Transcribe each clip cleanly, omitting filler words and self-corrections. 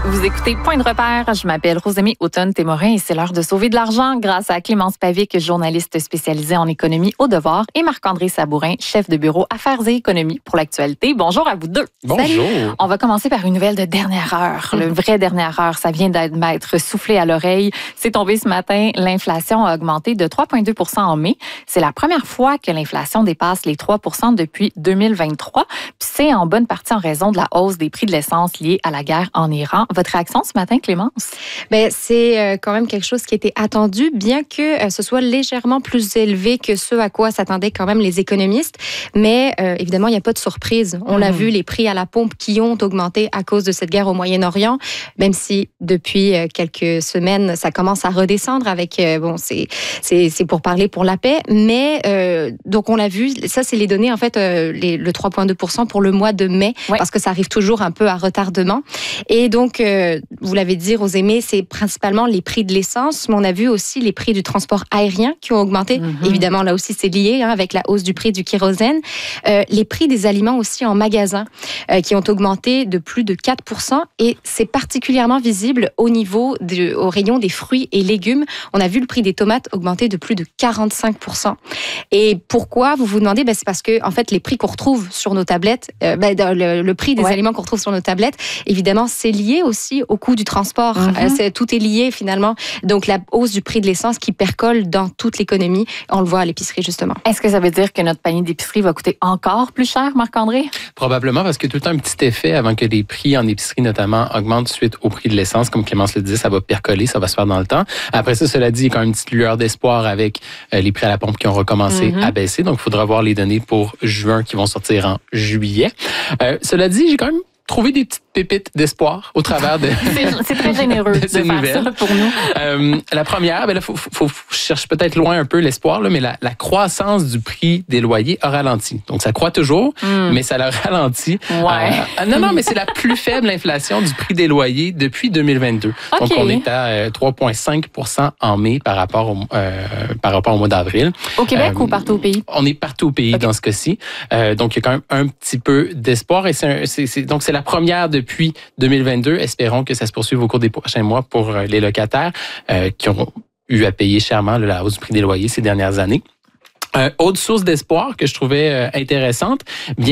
Vous écoutez Point de repère. Je m'appelle Rosemée Automne-Témorin et c'est l'heure de sauver de l'argent grâce à Clémence Pavic, journaliste spécialisée en économie au devoir, et Marc-André Sabourin, chef de bureau Affaires et économie pour l'actualité. Bonjour à vous deux. Bonjour. Salut. On va commencer par une nouvelle de dernière heure. Le vrai dernière heure, ça vient d'être soufflé à l'oreille. C'est tombé ce matin. L'inflation a augmenté de 3,2 % en mai. C'est la première fois que l'inflation dépasse les 3 % depuis 2023. Puis c'est en bonne partie en raison de la hausse des prix de l'essence liée à la guerre en Iran. Votre réaction ce matin, Clémence? Bien, c'est quand même quelque chose qui était attendu, bien que ce soit légèrement plus élevé que ce à quoi s'attendaient quand même les économistes. Mais évidemment, il n'y a pas de surprise. On l'a vu, les prix à la pompe qui ont augmenté à cause de cette guerre au Moyen-Orient, même si depuis quelques semaines, ça commence à redescendre avec, c'est pour parler pour la paix. Mais donc, on l'a vu, ça, c'est les données, en fait, le 3,2 % pour le mois de mai, parce que ça arrive toujours un peu à retardement. Et donc, vous l'avez dit, Rosemée, c'est principalement les prix de l'essence, mais on a vu aussi les prix du transport aérien qui ont augmenté. Évidemment, là aussi, c'est lié avec la hausse du prix du kérosène. Les prix des aliments aussi en magasin qui ont augmenté de plus de 4 % et c'est particulièrement visible au rayon des fruits et légumes. On a vu le prix des tomates augmenter de plus de 45 %. Et pourquoi, vous vous demandez? C'est parce que, en fait, les prix qu'on retrouve sur nos tablettes, le prix des aliments qu'on retrouve sur nos tablettes, évidemment, c'est lié aussi au coût du transport. Tout est lié, finalement. Donc, la hausse du prix de l'essence qui percole dans toute l'économie, on le voit à l'épicerie, justement. Est-ce que ça veut dire que notre panier d'épicerie va coûter encore plus cher, Marc-André? Probablement, parce qu'il y a tout le temps un petit effet avant que les prix en épicerie, notamment, augmentent suite au prix de l'essence. Comme Clémence le disait, ça va percoler, ça va se faire dans le temps. Après ça, cela dit, il y a quand même une petite lueur d'espoir avec les prix à la pompe qui ont recommencé à baisser. Donc, il faudra voir les données pour juin qui vont sortir en juillet. Cela dit, j'ai quand même trouvé des petites pépites d'espoir au travers de c'est très généreux de ces faire nouvelles. Ça pour nous. La première, là, faut chercher peut-être loin un peu l'espoir, là, mais la croissance du prix des loyers a ralenti. Donc, ça croît toujours, mais ça l'a ralenti. Non, mais c'est la plus faible inflation du prix des loyers depuis 2022. Okay. Donc, on est à 3,5 % en mai par rapport au mois d'avril. Au Québec ou partout au pays? On est partout au pays dans ce cas-ci. Donc, il y a quand même un petit peu d'espoir. Et donc, c'est la première depuis 2022. Espérons que ça se poursuive au cours des prochains mois pour les locataires qui ont eu à payer chèrement la hausse du prix des loyers ces dernières années. Autre source d'espoir que je trouvais intéressante, vous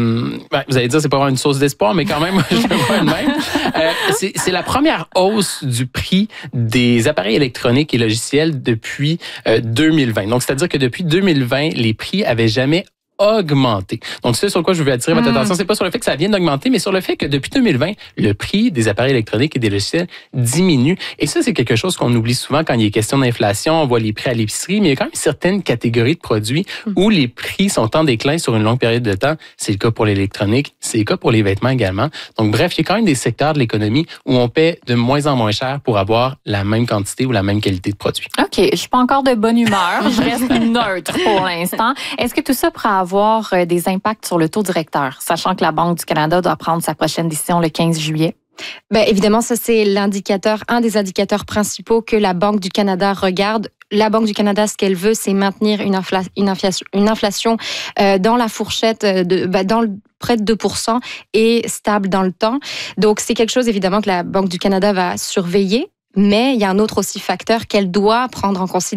allez dire c'est pas vraiment une source d'espoir, mais quand même, je le vois de même. C'est la première hausse du prix des appareils électroniques et logiciels depuis 2020. Donc, c'est-à-dire que depuis 2020, les prix avaient jamais augmenté. Donc, c'est sur quoi je veux attirer votre attention. C'est pas sur le fait que ça vient d'augmenter, mais sur le fait que depuis 2020, le prix des appareils électroniques et des logiciels diminue. Et ça, c'est quelque chose qu'on oublie souvent quand il est question d'inflation. On voit les prix à l'épicerie, mais il y a quand même certaines catégories de produits où les prix sont en déclin sur une longue période de temps. C'est le cas pour l'électronique, c'est le cas pour les vêtements également. Donc, bref, il y a quand même des secteurs de l'économie où on paie de moins en moins cher pour avoir la même quantité ou la même qualité de produit. OK. Je suis pas encore de bonne humeur. Je reste neutre pour l'instant. Est-ce que tout ça pourrait avoir des impacts sur le taux directeur, sachant que la Banque du Canada doit prendre sa prochaine décision le 15 juillet? Évidemment, ça, c'est un des indicateurs principaux que la Banque du Canada regarde. La Banque du Canada, ce qu'elle veut, c'est maintenir une inflation dans la fourchette près de 2 % et stable dans le temps. Donc, c'est quelque chose, évidemment, que la Banque du Canada va surveiller. Mais il y a un autre aussi facteur qu'elle doit prendre en considération